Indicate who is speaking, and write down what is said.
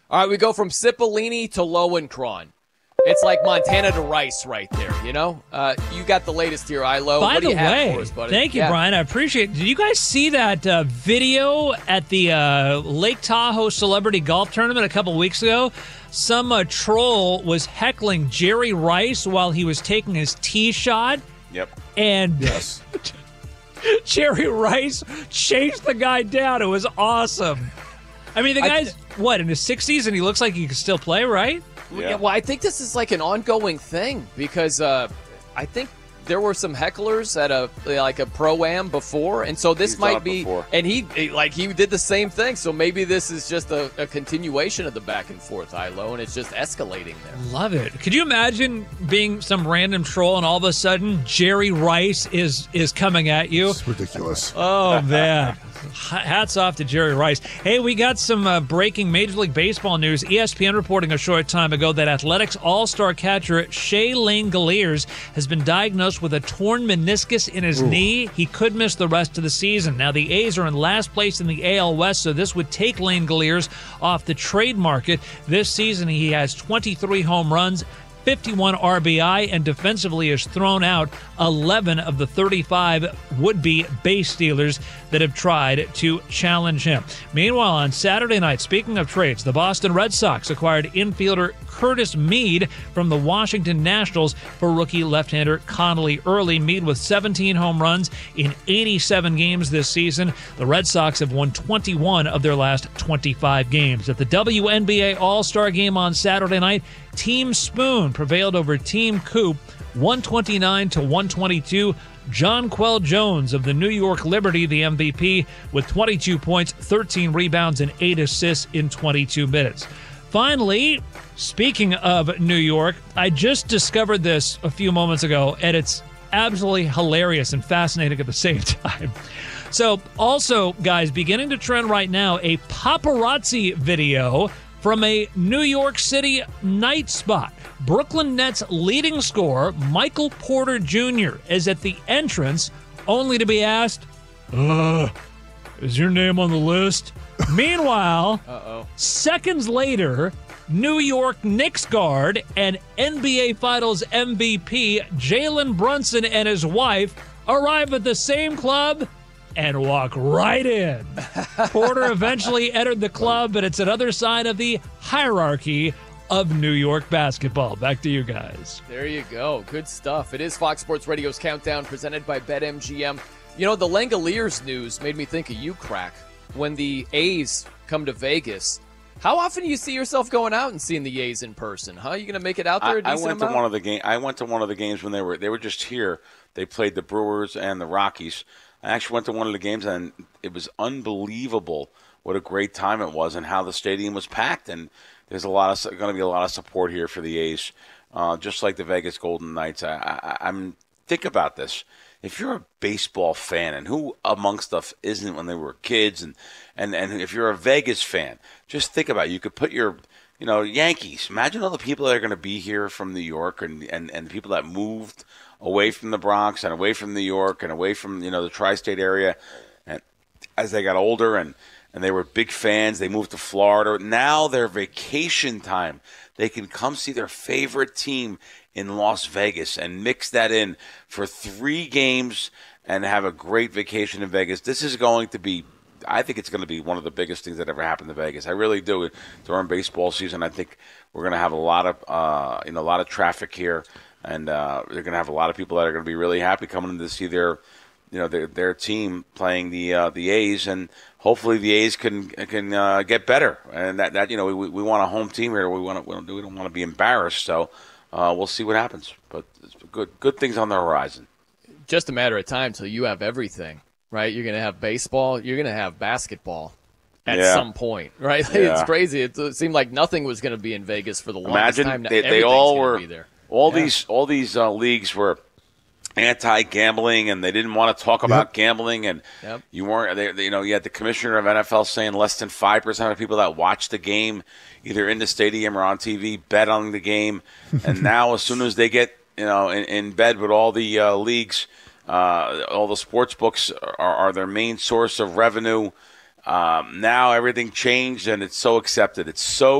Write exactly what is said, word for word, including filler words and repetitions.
Speaker 1: All right, we go from Cipollini to Lowenkron. It's like Montana to Rice right there, you know? Uh, you got the latest here, Ilo.
Speaker 2: By
Speaker 1: what do
Speaker 2: the
Speaker 1: you have
Speaker 2: way,
Speaker 1: for us, buddy?
Speaker 2: thank you,
Speaker 1: yeah.
Speaker 2: Brian. I appreciate it. Did you guys see that uh, video at the uh, Lake Tahoe Celebrity Golf Tournament a couple weeks ago? Some uh, troll was heckling Jerry Rice while he was taking his tee shot.
Speaker 3: Yep.
Speaker 2: And
Speaker 3: yes.
Speaker 2: Jerry Rice chased the guy down. It was awesome. I mean, the guy's, th- what, in his sixties, and he looks like he can still play, right?
Speaker 1: Yeah. yeah, well, I think this is like an ongoing thing because uh, I think there were some hecklers at a like a pro-am before, and so this
Speaker 3: He's
Speaker 1: might be.
Speaker 3: Before.
Speaker 1: And he like he did the same thing, so maybe this is just a, a continuation of the back and forth, Ilo, and it's just escalating there.
Speaker 2: Love it. Could you imagine being some random troll and all of a sudden Jerry Rice is is coming at you?
Speaker 4: It's ridiculous.
Speaker 2: Oh man. Hats off to Jerry Rice. Hey, we got some uh, breaking Major League Baseball news. E S P N reporting a short time ago that Athletics All-Star catcher Shea Langeliers has been diagnosed with a torn meniscus in his Ooh. knee. He could miss the rest of the season. Now, the A's are in last place in the A L West, so this would take Langeliers off the trade market. This season, he has twenty-three home runs, fifty-one R B I, and defensively has thrown out eleven of the thirty-five would-be base stealers that have tried to challenge him. Meanwhile, on Saturday night, speaking of trades, the Boston Red Sox acquired infielder Curtis Mead from the Washington Nationals for rookie left-hander Connolly Early. Mead with seventeen home runs in eighty-seven games this season. The Red Sox have won twenty-one of their last twenty-five games. At the W N B A All-Star Game on Saturday night, Team Spoon prevailed over Team Coop one twenty-nine to one twenty-two. Jonquel Jones of the New York Liberty, the M V P, with twenty-two points, thirteen rebounds, and eight assists in twenty-two minutes. Finally, speaking of New York, I just discovered this a few moments ago, and it's absolutely hilarious and fascinating at the same time. So, also, guys, beginning to trend right now, a paparazzi video from a New York City night spot. Brooklyn Nets leading scorer Michael Porter Junior is at the entrance, only to be asked, uh, is your name on the list? Meanwhile, Uh-oh. seconds later, New York Knicks guard and N B A Finals M V P Jalen Brunson and his wife arrive at the same club and walk right in. Porter eventually entered the club, but it's another sign of the hierarchy of New York basketball. Back to you guys.
Speaker 1: There you go. Good stuff. It is Fox Sports Radio's Countdown presented by BetMGM. You know, the Langeliers news made me think of you, Crack. When the A's come to Vegas, how often do you see yourself going out and seeing the A's in person? Huh? You going to make it out there a
Speaker 3: I, I
Speaker 1: decent
Speaker 3: went
Speaker 1: amount?
Speaker 3: to one of the game. I went to one of the games when they were they were just here. They played the Brewers and the Rockies. I actually went to one of the games, and it was unbelievable what a great time it was and how the stadium was packed. And there's a lot of going to be a lot of support here for the A's, uh, just like the Vegas Golden Knights. I, I, I'm think about this. If you're a baseball fan, and who amongst us isn't when they were kids, and, and, and if you're a Vegas fan, just think about it. You could put your, you know, Yankees. Imagine all the people that are going to be here from New York, and, and, and the people that moved away from the Bronx and away from New York and away from, you know, the tri-state area. And as they got older and, and they were big fans, they moved to Florida. Now their vacation time, they can come see their favorite team in Las Vegas and mix that in for three games and have a great vacation in Vegas. This is going to be, I think it's going to be one of the biggest things that ever happened to Vegas. I really do. During baseball season, I think we're going to have a lot of, uh, you know, a lot of traffic here, and uh, they're going to have a lot of people that are going to be really happy coming in to see their, you know, their their team playing the uh, the A's, and hopefully the A's can can uh, get better. And that, that you know, we we want a home team here. We want to, we don't, we don't want to be embarrassed. So. Uh, we'll see what happens, but it's good good things on the horizon.
Speaker 1: Just a matter of time till you have everything, right? You're going to have baseball. You're going to have basketball at
Speaker 3: yeah.
Speaker 1: some point, right?
Speaker 3: Yeah.
Speaker 1: It's crazy. It, it seemed like nothing was going to be in Vegas for the longest
Speaker 3: Imagine
Speaker 1: time. Now
Speaker 3: they, they all were
Speaker 1: be there.
Speaker 3: all
Speaker 1: yeah.
Speaker 3: these all these uh, leagues were anti-gambling, and they didn't want to talk about
Speaker 4: Yep.
Speaker 3: gambling, and
Speaker 1: Yep.
Speaker 3: you weren't. They, they, you know, you had the commissioner of N F L saying less than five percent of people that watch the game, either in the stadium or on T V, bet on the game. And now, as soon as they get, you know, in, in bed with all the uh, leagues, uh, all the sports books are, are their main source of revenue. Um, now everything changed, and it's so accepted. It's so